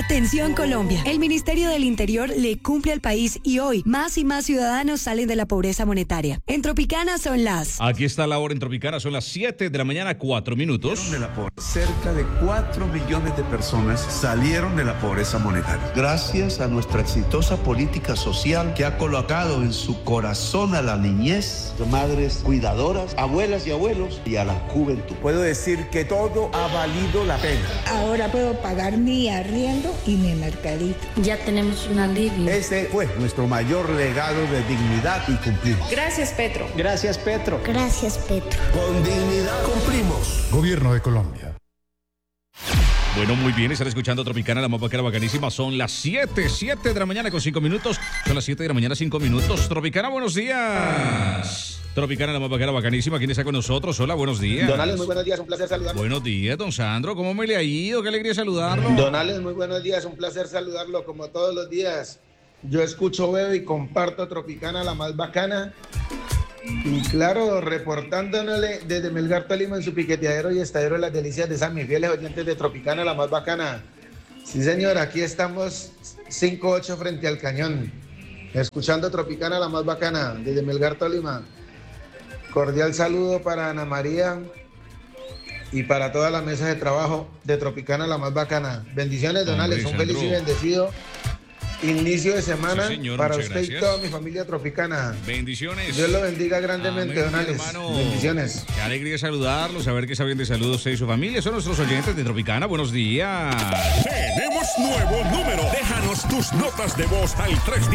Atención Colombia, el Ministerio del Interior le cumple al país y hoy más y más ciudadanos salen de la pobreza monetaria. En Tropicana son las... Aquí está la hora en Tropicana, son las 7 de la mañana, 4 minutos. Cerca de 4 millones de personas salieron de la pobreza monetaria. Gracias a nuestra exitosa política social que ha colocado en su corazón a la niñez, madres cuidadoras, abuelas y abuelos y a la juventud. Puedo decir que todo ha valido la pena. Ahora puedo pagar mi arriendo y mi mercadito. Ya tenemos un alivio. Este fue nuestro mayor legado de dignidad y cumplimos. Gracias, Petro. Gracias, Petro. Gracias, Petro. Con dignidad cumplimos. Gobierno de Colombia. Bueno, muy bien, están escuchando Tropicana, la más bacana, bacanísima. Son las 7 de la mañana con 5 minutos. Son las 7 de la mañana, 5 minutos. Tropicana, buenos días. Tropicana, la más bacana, bacanísima. ¿Quién está con nosotros? Hola, buenos días. Don Alex, muy buenos días, un placer saludarlo. Buenos días, don Sandro. ¿Cómo me le ha ido? Qué alegría saludarlo. Don Alex, muy buenos días, un placer saludarlo como todos los días. Yo escucho, veo y comparto Tropicana, la más bacana. Y claro, reportándole desde Melgar, Tolima, en su piqueteadero y estadero de las Delicias de San, mis fieles oyentes de Tropicana, la más bacana. Sí, señor, aquí estamos 5-8 frente al cañón, escuchando Tropicana, la más bacana, desde Melgar, Tolima. Cordial saludo para Ana María y para toda la mesa de trabajo de Tropicana, la más bacana. Bendiciones, don Alex, un feliz y bendecido inicio de semana, sí, señor, para usted gracias. Y toda mi familia tropicana. Bendiciones. Dios lo bendiga grandemente, amén, don Alex. hermano. Bendiciones. Qué alegría saludarlos, saber que saben de saludos usted y su familia. Son nuestros oyentes de Tropicana. Buenos días. Tenemos nuevo número. Déjanos tus notas de voz al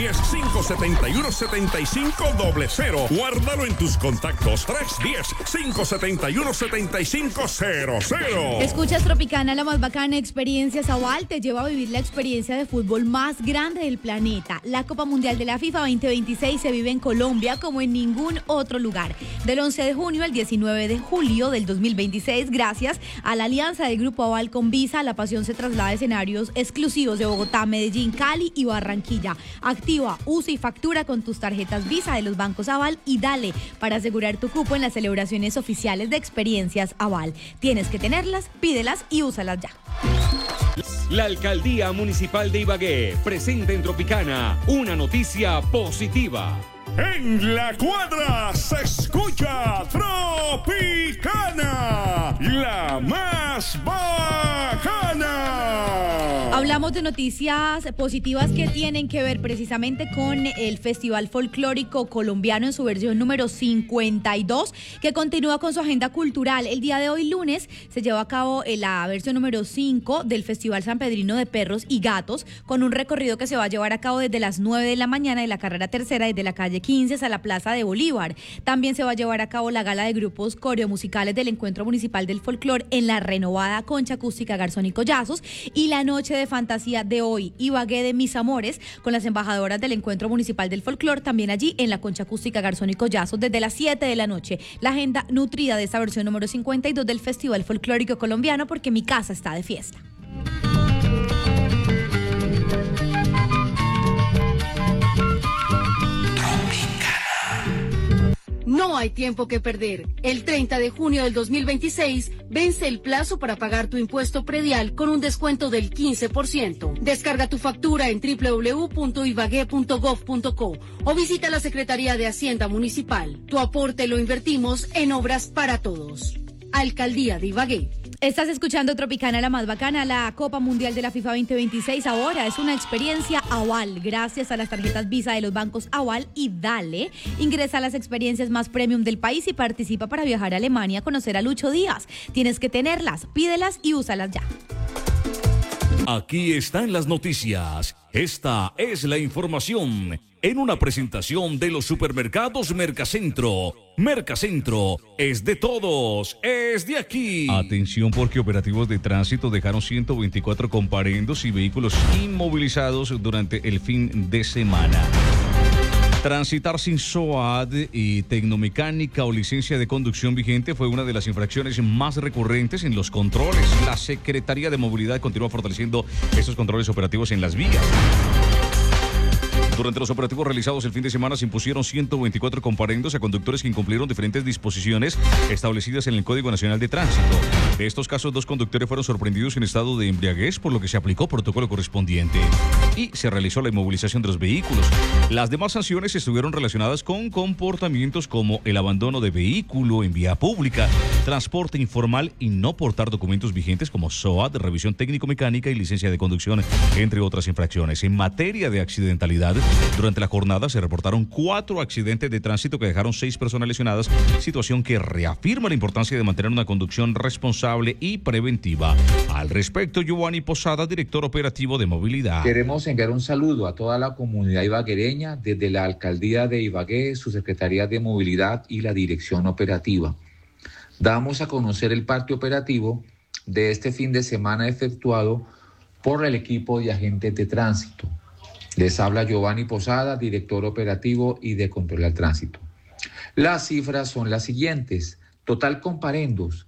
310-571-7500. Guárdalo en tus contactos. 310-571-7500. Escuchas Tropicana, la más bacana. Experiencias Aval te lleva a vivir la experiencia de fútbol más grande del planeta. La Copa Mundial de la FIFA 2026 se vive en Colombia como en ningún otro lugar. Del 11 de junio al 19 de julio del 2026, gracias a la alianza del Grupo Aval con Visa, la pasión se traslada a escenarios exclusivos de Bogotá, Medellín, Cali y Barranquilla. Activa, usa y factura con tus tarjetas Visa de los bancos Aval y dale para asegurar tu cupo en las celebraciones oficiales de Experiencias Aval. Tienes que tenerlas, pídelas y úsalas ya. La Alcaldía Municipal de Ibagué presenta en Tropicana una noticia positiva. En la cuadra se escucha Tropicana, la más bacana. Hablamos de noticias positivas que tienen que ver precisamente con el Festival Folclórico Colombiano en su versión número 52, que continúa con su agenda cultural. El día de hoy, lunes, se lleva a cabo la versión número 5 del Festival Sanpedrino de Perros y Gatos, con un recorrido que se va a llevar a cabo desde las 9 de la mañana de la carrera tercera, desde la calle 15 a la Plaza de Bolívar. También se va a llevar a cabo la gala de grupos coreomusicales del Encuentro Municipal del Folclor en la renovada Concha Acústica Garzón y Collazos, y la noche de fantasía de hoy, Ibagué de mis amores, con las embajadoras del Encuentro Municipal del Folclor, también allí en la Concha Acústica Garzón y Collazos desde las 7 de la noche. La agenda nutrida de esta versión número 52 del Festival Folclórico Colombiano, porque mi casa está de fiesta. No hay tiempo que perder. El 30 de junio del 2026 vence el plazo para pagar tu impuesto predial con un descuento del 15%. Descarga tu factura en www.ibagué.gov.co o visita la Secretaría de Hacienda Municipal. Tu aporte lo invertimos en obras para todos. Alcaldía de Ibagué. Estás escuchando Tropicana, la más bacana. La Copa Mundial de la FIFA 2026 ahora es una experiencia Aval, gracias a las tarjetas Visa de los bancos Aval y Dale. Ingresa a las experiencias más premium del país y participa para viajar a Alemania a conocer a Lucho Díaz. Tienes que tenerlas, pídelas y úsalas ya. Aquí están las noticias. Esta es la información en una presentación de los supermercados Mercacentro. Mercacentro es de todos, es de aquí. Atención, porque operativos de tránsito dejaron 124 comparendos y vehículos inmovilizados durante el fin de semana. Transitar sin SOAD y tecnomecánica o licencia de conducción vigente fue una de las infracciones más recurrentes en los controles. La Secretaría de Movilidad continúa fortaleciendo estos controles operativos en las vías. Durante los operativos realizados el fin de semana se impusieron 124 comparendos a conductores que incumplieron diferentes disposiciones establecidas en el Código Nacional de Tránsito. De estos casos, 2 conductores fueron sorprendidos en estado de embriaguez, por lo que se aplicó protocolo correspondiente y se realizó la inmovilización de los vehículos. Las demás sanciones estuvieron relacionadas con comportamientos como el abandono de vehículo en vía pública, transporte informal y no portar documentos vigentes como SOAT, revisión técnico-mecánica y licencia de conducción, entre otras infracciones. En materia de accidentalidad, durante la jornada se reportaron 4 accidentes de tránsito que dejaron 6 personas lesionadas, situación que reafirma la importancia de mantener una conducción responsable y preventiva. Al respecto, Giovanni Posada, director operativo de movilidad. Queremos enviar un saludo a toda la comunidad ibaguereña desde la alcaldía de Ibagué, su secretaría de movilidad y la dirección operativa. Damos a conocer el parte operativo de este fin de semana efectuado por el equipo de agentes de tránsito. Les habla Giovanni Posada, director operativo y de control al tránsito. Las cifras son las siguientes. Total comparendos,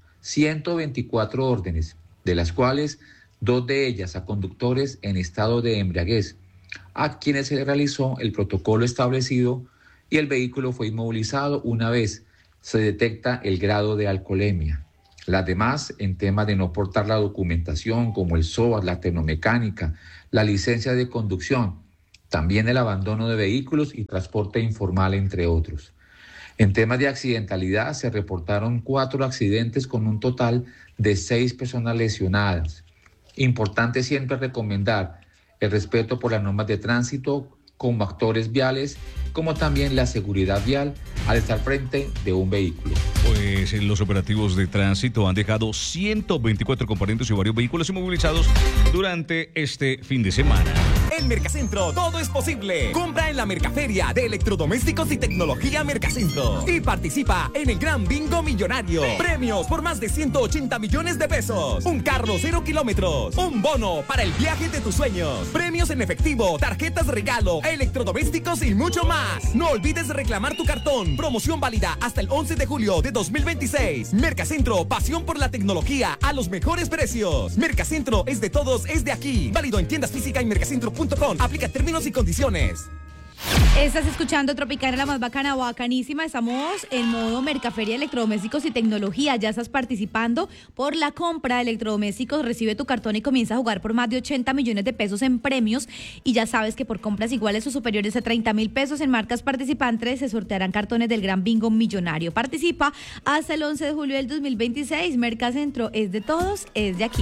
124 órdenes, de las cuales 2 de ellas a conductores en estado de embriaguez, a quienes se le realizó el protocolo establecido y el vehículo fue inmovilizado una vez se detecta el grado de alcoholemia. Las demás, en tema de no portar la documentación como el SOAT, la tecnomecánica, la licencia de conducción, también el abandono de vehículos y transporte informal, entre otros. En temas de accidentalidad se reportaron 4 accidentes con un total de 6 personas lesionadas. Importante siempre recomendar el respeto por las normas de tránsito como actores viales, como también la seguridad vial al estar frente de un vehículo. Pues los operativos de tránsito han dejado 124 comparendos y varios vehículos inmovilizados durante este fin de semana. En Mercacentro todo es posible. Compra en la Mercaferia de Electrodomésticos y Tecnología Mercacentro y participa en el Gran Bingo Millonario. Premios por más de 180 millones de pesos. Un carro 0 kilómetros. Un bono para el viaje de tus sueños. Premios en efectivo, tarjetas de regalo, electrodomésticos y mucho más. No olvides reclamar tu cartón. Promoción válida hasta el 11 de julio de 2026. Mercacentro, pasión por la tecnología a los mejores precios. Mercacentro es de todos, es de aquí. Válido en tiendas físicas y mercacentro.com. Aplica términos y condiciones. Estás escuchando Tropicana, la más bacana, bacanísima. Estamos en modo Mercaferia, Electrodomésticos y Tecnología. Ya estás participando por la compra de electrodomésticos. Recibe tu cartón y comienza a jugar por más de 80 millones de pesos en premios. Y ya sabes que por compras iguales o superiores a 30.000 pesos en marcas participantes se sortearán cartones del Gran Bingo Millonario. Participa hasta el 11 de julio del 2026. Mercacentro es de todos, es de aquí.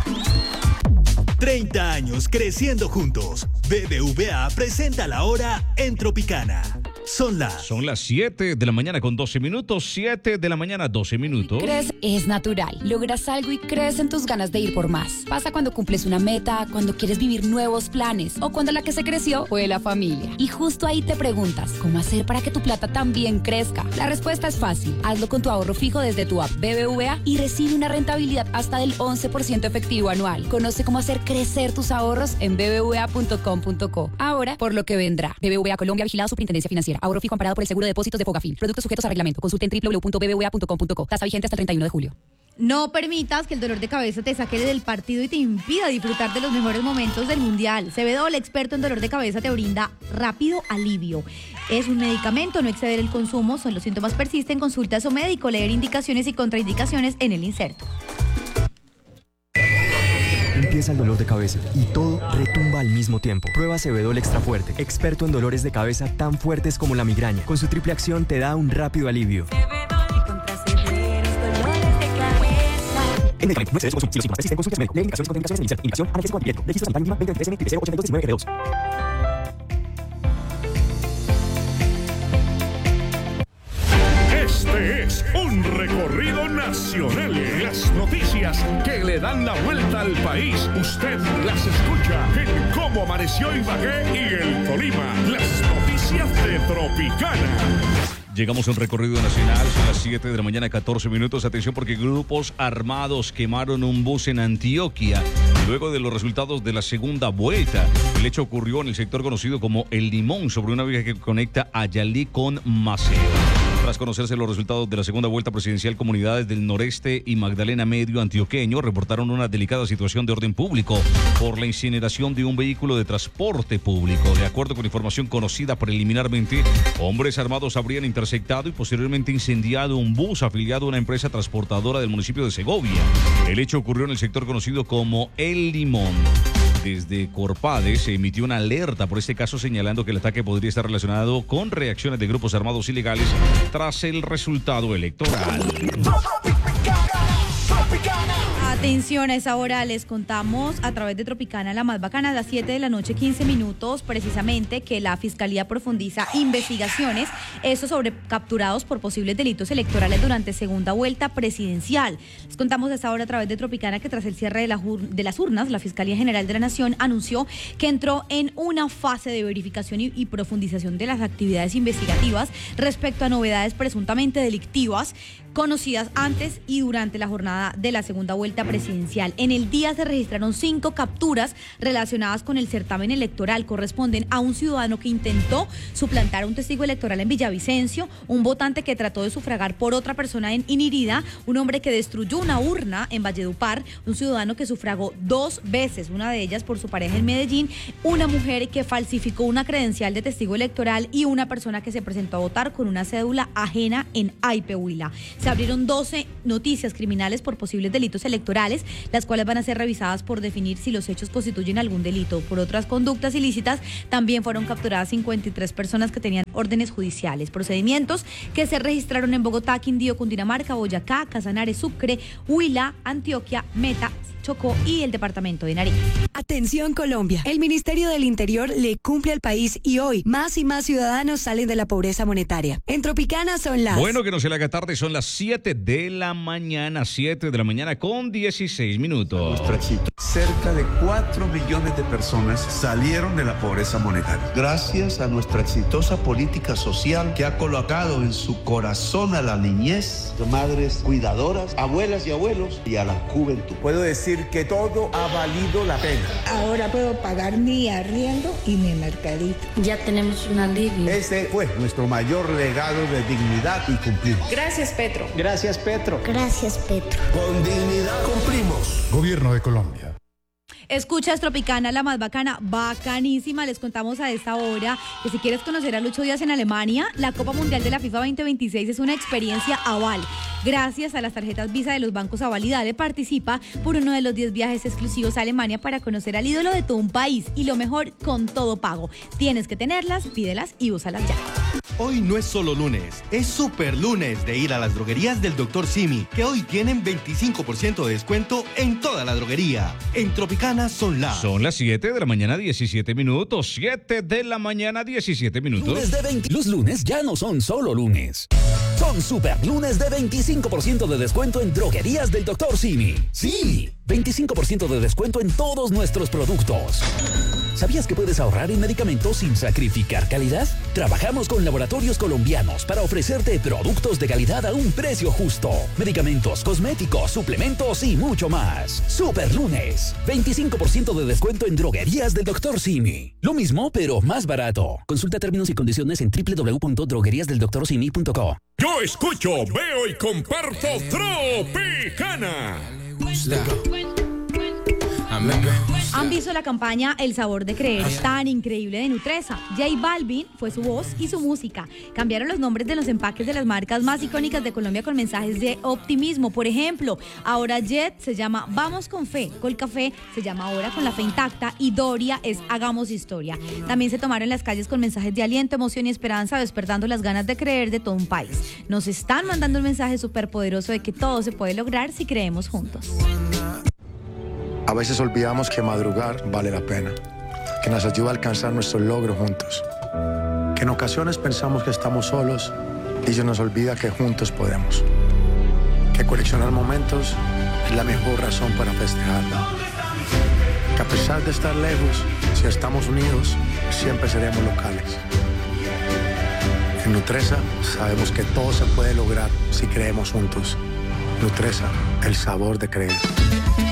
30 años creciendo juntos. BBVA presenta la hora en Tropicana. Son las 7 de la mañana con 12 minutos. 7 de la mañana, 12 minutos. Crecer es natural. Logras algo y crees en tus ganas de ir por más. Pasa cuando cumples una meta, cuando quieres vivir nuevos planes o cuando la que se creció fue la familia. Y justo ahí te preguntas, ¿cómo hacer para que tu plata también crezca? La respuesta es fácil. Hazlo con tu ahorro fijo desde tu app BBVA y recibe una rentabilidad hasta del 11% efectivo anual. Conoce cómo hacer crecer tus ahorros en bbva.com.co. Ahora, por lo que vendrá. BBVA Colombia, vigilado Superintendencia Financiera. Ahorro fijo amparado por el seguro de depósitos de Fogafín. Productos sujetos a reglamento. Consulte en www.bbva.com.co. Tasa vigente hasta el 31 de julio. No permitas que el dolor de cabeza te saque del partido y te impida disfrutar de los mejores momentos del Mundial. Cebedo, el experto en dolor de cabeza, te brinda rápido alivio. Es un medicamento, no exceder el consumo. Si los síntomas persisten, consulta a su médico, leer indicaciones y contraindicaciones en el inserto. Empieza el dolor de cabeza y todo retumba al mismo tiempo. Prueba Cebedol Extra Fuerte, experto en dolores de cabeza tan fuertes como la migraña. Con su triple acción te da un rápido alivio. Cebedol contra severos dolores de cabeza. En medicamento, no excedes consumo. Si los síntomas persisten, consulte a su médico. Lee indicaciones y contraindicaciones en el inserto. Indicación, analgésico antipirético. Registro sanitario mínima 2023 NT 08219 G2. Este es un recorrido nacional. Las noticias que le dan la vuelta al país. Usted las escucha en Cómo Amaneció Ibagué y el Tolima. Las noticias de Tropicana. Llegamos a un recorrido nacional, son las 7 de la mañana, 14 minutos. Atención porque grupos armados quemaron un bus en Antioquia luego de los resultados de la segunda vuelta. El hecho ocurrió en el sector conocido como El Limón, sobre una vía que conecta Ayalí con Maceo. Tras conocerse los resultados de la segunda vuelta presidencial, comunidades del noreste y Magdalena Medio antioqueño reportaron una delicada situación de orden público por la incineración de un vehículo de transporte público. De acuerdo con información conocida preliminarmente, hombres armados habrían interceptado y posteriormente incendiado un bus afiliado a una empresa transportadora del municipio de Segovia. El hecho ocurrió en el sector conocido como El Limón. Desde Corpade se emitió una alerta por este caso, señalando que el ataque podría estar relacionado con reacciones de grupos armados ilegales tras el resultado electoral. Atención, a esa hora les contamos a través de Tropicana, la más bacana, a las 7 de la noche, 15 minutos, precisamente que la Fiscalía profundiza investigaciones, sobre capturados por posibles delitos electorales durante segunda vuelta presidencial. Les contamos a esa hora a través de Tropicana que tras el cierre de las urnas, la Fiscalía General de la Nación anunció que entró en una fase de verificación y profundización de las actividades investigativas respecto a novedades presuntamente delictivas conocidas antes y durante la jornada de la segunda vuelta presidencial. En el día se registraron 5 capturas relacionadas con el certamen electoral. Corresponden a un ciudadano que intentó suplantar a un testigo electoral en Villavicencio, un votante que trató de sufragar por otra persona en Inirida, un hombre que destruyó una urna en Valledupar, un ciudadano que sufragó 2 veces, una de ellas por su pareja en Medellín, una mujer que falsificó una credencial de testigo electoral y una persona que se presentó a votar con una cédula ajena en Aipe, Huila. Se abrieron 12 noticias criminales por posibles delitos electorales, las cuales van a ser revisadas por definir si los hechos constituyen algún delito. Por otras conductas ilícitas, también fueron capturadas 53 personas que tenían órdenes judiciales. Procedimientos que se registraron en Bogotá, Quindío, Cundinamarca, Boyacá, Casanare, Sucre, Huila, Antioquia, Meta, Chocó y el departamento de Nariño. Atención Colombia, el Ministerio del Interior le cumple al país y hoy más y más ciudadanos salen de la pobreza monetaria. En Tropicana son las... Bueno, que no se le haga tarde, son las 7 de la mañana, 7 de la mañana con 16 minutos. Cerca de 4 millones de personas salieron de la pobreza monetaria. Gracias a nuestra exitosa política social que ha colocado en su corazón a la niñez, madres cuidadoras, abuelas y abuelos y a la juventud. Puedo decir que todo ha valido la pena. Ahora puedo pagar mi arriendo y mi mercadito. Ya tenemos un alivio. Ese fue nuestro mayor legado de dignidad y cumplimos. Gracias, Petro. Gracias, Petro. Gracias, Petro. Con dignidad cumplimos. Gobierno de Colombia. Escuchas Tropicana, la más bacana, bacanísima. Les contamos a esta hora que si quieres conocer a Lucho Díaz en Alemania, la Copa Mundial de la FIFA 2026 es una experiencia Aval. Gracias a las tarjetas Visa de los bancos Aval y Dale, participa por uno de los 10 viajes exclusivos a Alemania para conocer al ídolo de todo un país. Y lo mejor, con todo pago. Tienes que tenerlas, pídelas y úsalas ya. Hoy no es solo lunes, es super lunes de ir a las droguerías del Dr. Simi, que hoy tienen 25% de descuento en toda la droguería. En Tropicana son las 7 de la mañana, 17 minutos. 7 de la mañana, 17 minutos. Los lunes ya no son solo lunes. Son super lunes de 25% de descuento en droguerías del Dr. Simi. Sí, 25% de descuento en todos nuestros productos. ¿Sabías que puedes ahorrar en medicamentos sin sacrificar calidad? Trabajamos con laboratorios colombianos para ofrecerte productos de calidad a un precio justo. Medicamentos, cosméticos, suplementos y mucho más. Super lunes, 25% de descuento en droguerías del Dr. Simi. Lo mismo, pero más barato. Consulta términos y condiciones en www.drogueriasdeldoctorsimi.co. Yo escucho, veo y comparto Tropicana. ¿Han visto la campaña El Sabor de Creer tan increíble de Nutresa? J Balvin fue su voz y su música. Cambiaron los nombres de los empaques de las marcas más icónicas de Colombia con mensajes de optimismo. Por ejemplo, ahora Jet se llama Vamos con Fe, Colcafé se llama Ahora con la Fe Intacta y Doria es Hagamos Historia. También se tomaron las calles con mensajes de aliento, emoción y esperanza, despertando las ganas de creer de todo un país. Nos están mandando un mensaje súper poderoso de que todo se puede lograr si creemos juntos. A veces olvidamos que madrugar vale la pena, que nos ayuda a alcanzar nuestros logros juntos, que en ocasiones pensamos que estamos solos y se nos olvida que juntos podemos, que coleccionar momentos es la mejor razón para festejarlo, que a pesar de estar lejos, si estamos unidos, siempre seremos locales. En Nutresa sabemos que todo se puede lograr si creemos juntos. Nutresa, el sabor de creer.